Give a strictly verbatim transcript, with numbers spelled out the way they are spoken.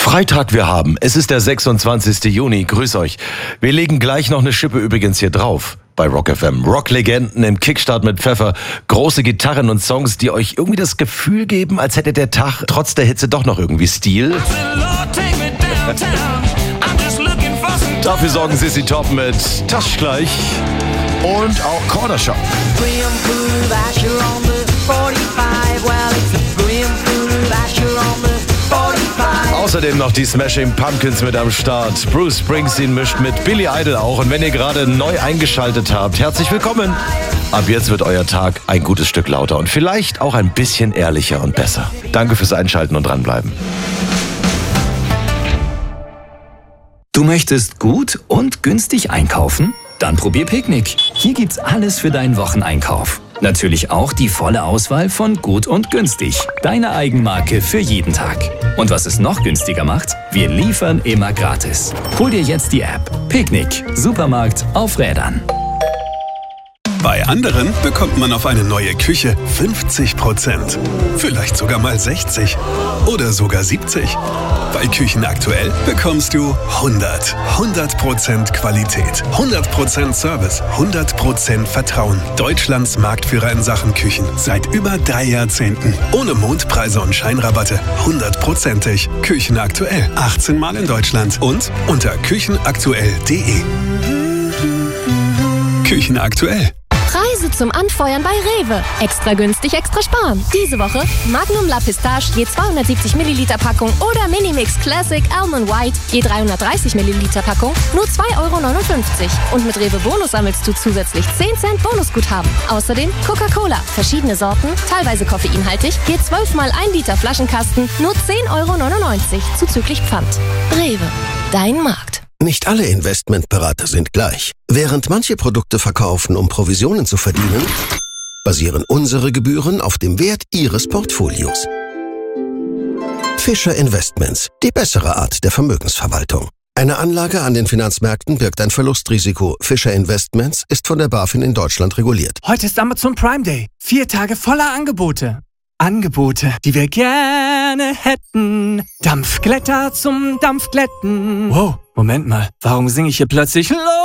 Freitag wir haben. Es ist der sechsundzwanzigste Juni. Grüß euch. Wir legen gleich noch eine Schippe übrigens hier drauf bei Rock F M. Rock-Legenden im Kickstart mit Pfeffer. Große Gitarren und Songs, die euch irgendwie das Gefühl geben, als hätte der Tag trotz der Hitze doch noch irgendwie Stil. Dafür sorgen Sissy Top mit Taschgleich und auch Corner Shop. Außerdem noch die Smashing Pumpkins mit am Start. Bruce Springsteen mischt mit Billy Idol auch. Und wenn ihr gerade neu eingeschaltet habt, herzlich willkommen. Ab jetzt wird euer Tag ein gutes Stück lauter und vielleicht auch ein bisschen ehrlicher und besser. Danke fürs Einschalten und dranbleiben. Du möchtest gut und günstig einkaufen? Dann probier Picknick. Hier gibt's alles für deinen Wocheneinkauf. Natürlich auch die volle Auswahl von Gut und Günstig. Deine Eigenmarke für jeden Tag. Und was es noch günstiger macht? Wir liefern immer gratis. Hol dir jetzt die App. Picknick. Supermarkt auf Rädern. Bei anderen bekommt man auf eine neue Küche fünfzig Prozent. Vielleicht sogar mal sechzig. Oder sogar siebzig. Bei Küchen aktuell bekommst du hundert. hundert Prozent Qualität, hundert Prozent Service, hundert Prozent Vertrauen. Deutschlands Marktführer in Sachen Küchen. Seit über drei Jahrzehnten. Ohne Mondpreise und Scheinrabatte. hundertprozentig. Küchen aktuell. achtzehn Mal in Deutschland. Und unter küchenaktuell punkt de. Küchen aktuell. Preise zum Anfeuern bei Rewe. Extra günstig, extra sparen. Diese Woche Magnum La Pistache je zweihundertsiebzig Milliliter Packung oder Minimix Classic Almond White je dreihundertdreißig Milliliter Packung nur zwei Euro neunundfünfzig. Und mit Rewe Bonus sammelst du zusätzlich zehn Cent Bonusguthaben. Außerdem Coca-Cola, verschiedene Sorten, teilweise koffeinhaltig, je zwölf mal ein Liter Flaschenkasten nur zehn Euro neunundneunzig zuzüglich Pfand. Rewe, dein Markt. Nicht alle Investmentberater sind gleich. Während manche Produkte verkaufen, um Provisionen zu verdienen, basieren unsere Gebühren auf dem Wert Ihres Portfolios. Fischer Investments, die bessere Art der Vermögensverwaltung. Eine Anlage an den Finanzmärkten birgt ein Verlustrisiko. Fischer Investments ist von der BaFin in Deutschland reguliert. Heute ist Amazon Prime Day. Vier Tage voller Angebote. Angebote, die wir gerne hätten. Dampfglätter zum Dampfglätten. Wow, Moment mal. Warum singe ich hier plötzlich Los?